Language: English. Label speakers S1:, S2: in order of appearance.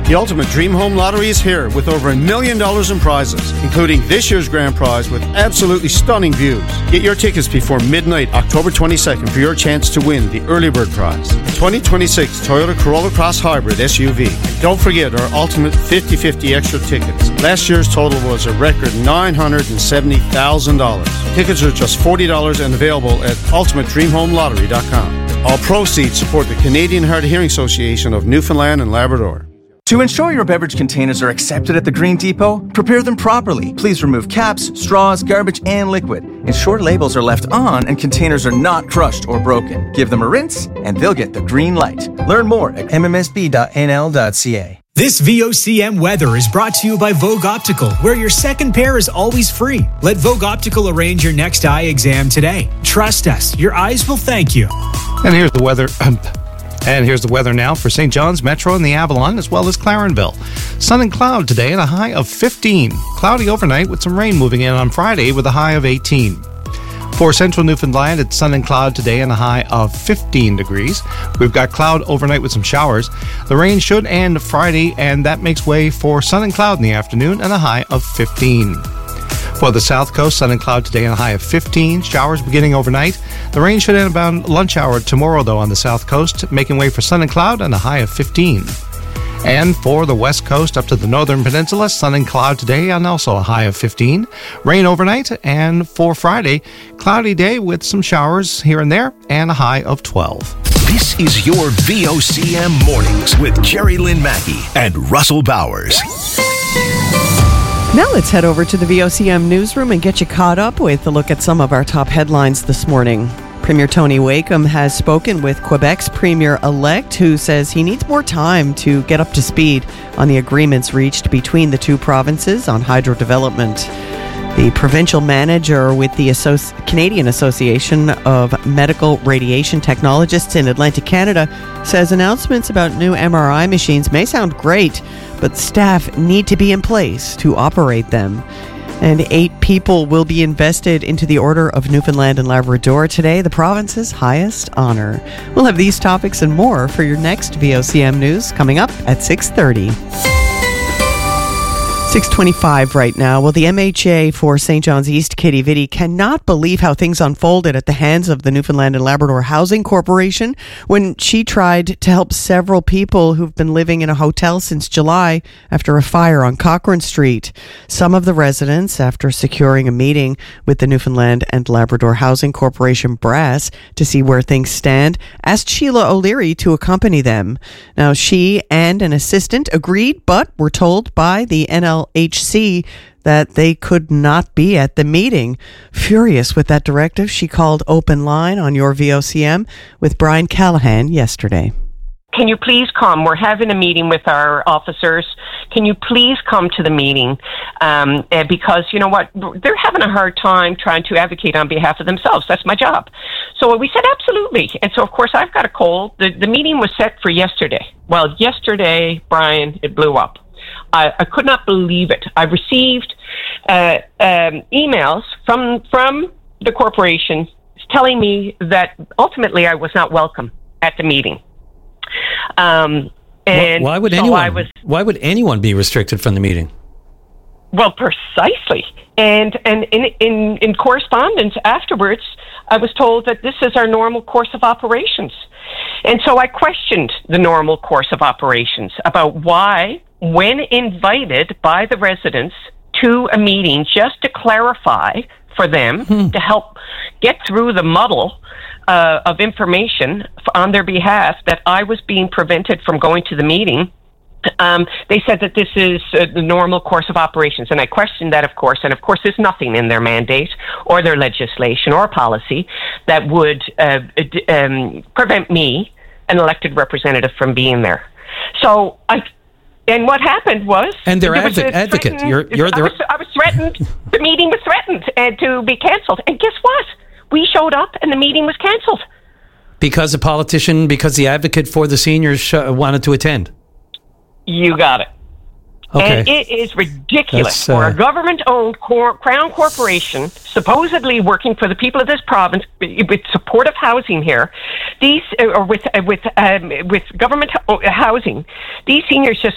S1: The Ultimate Dream Home Lottery is here with over $1 million in prizes, including this year's grand prize with absolutely stunning views. Get your tickets before midnight, October 22nd for your chance to win the early bird prize. 2026 Toyota Corolla Cross Hybrid SUV. Don't forget our Ultimate 50/50 extra tickets. Last year's total was a record $970,000. Tickets are just $40 and available at ultimatedreamhomelottery.com. All proceeds support the Canadian Hard of Hearing Association of Newfoundland and Labrador.
S2: To ensure your beverage containers are accepted at the Green Depot, prepare them properly. Please remove caps, straws, garbage, and liquid. Ensure labels are left on and containers are not crushed or broken. Give them a rinse and they'll get the green light. Learn more at mmsb.nl.ca.
S3: This VOCM weather is brought to you by Vogue Optical, where your second pair is always free. Let Vogue Optical arrange your next eye exam today. Trust us, your eyes will thank you.
S4: And here's the weather. And here's the weather now for St. John's Metro and the Avalon, as well as Clarenville. Sun and cloud today and a high of 15. Cloudy overnight with some rain moving in on Friday with a high of 18. For central Newfoundland, it's sun and cloud today and a high of 15 degrees. We've got cloud overnight with some showers. The rain should end Friday, and that makes way for sun and cloud in the afternoon and a high of 15. For the south coast, sun and cloud today and a high of 15. Showers beginning overnight. The rain should end about lunch hour tomorrow, though, on the south coast, making way for sun and cloud and a high of 15. And for the west coast up to the northern peninsula, sun and cloud today and also a high of 15. Rain overnight, and for Friday, cloudy day with some showers here and there and a high of 12.
S5: This is your VOCM Mornings with Jerry Lynn Mackey and Russell Bowers.
S6: Now let's head over to the VOCM newsroom and get you caught up with a look at some of our top headlines this morning. Premier Tony Wakeham has spoken with Quebec's Premier-elect, who says he needs more time to get up to speed on the agreements reached between the two provinces on hydro development. The provincial manager with the Canadian Association of Medical Radiation Technologists in Atlantic Canada says announcements about new MRI machines may sound great, but staff need to be in place to operate them. And 8 people will be invested into the Order of Newfoundland and Labrador today, the province's highest honor. We'll have these topics and more for your next VOCM News coming up at 6:30. 6:25 right now. Well, the MHA for St. John's East, Katie Vitti, cannot believe how things unfolded at the hands of the Newfoundland and Labrador Housing Corporation when she tried to help several people who've been living in a hotel since July after a fire on Cochrane Street. Some of the residents, after securing a meeting with the Newfoundland and Labrador Housing Corporation brass to see where things stand, asked Sheila O'Leary to accompany them. Now, she and an assistant agreed, but were told by the NLHC that they could not be at the meeting. Furious with that directive, she called Open Line on your VOCM with Brian Callahan yesterday.
S7: Can you please come? We're having a meeting with our officers. Can you please come to the meeting? Because, you know what, they're having a hard time trying to advocate on behalf of themselves. That's my job. So we said absolutely. And so, of course, I've got a cold. The meeting was set for yesterday. Well, yesterday, Brian, it blew up. I could not believe it. I received emails from the corporation telling me that ultimately I was not welcome at the meeting. And
S8: why would anyone be restricted from the meeting?
S7: Well, precisely. And in correspondence afterwards, I was told that this is our normal course of operations. And so I questioned the normal course of operations about why, when invited by the residents to a meeting just to clarify for them, to help get through the muddle of information on their behalf, that I was being prevented from going to the meeting. They said that this is the normal course of operations, and I questioned that, of course, and of course there's nothing in their mandate or their legislation or policy that would prevent me, an elected representative, from being there. So and what happened was...
S8: And they're advocate.
S7: I was threatened. The meeting was threatened to be canceled. And guess what? We showed up and the meeting was canceled.
S8: Because the advocate for the seniors wanted to attend.
S7: You got it.
S8: Okay.
S7: And it is ridiculous for a government-owned crown corporation, supposedly working for the people of this province with supportive housing here. These with government housing, these seniors just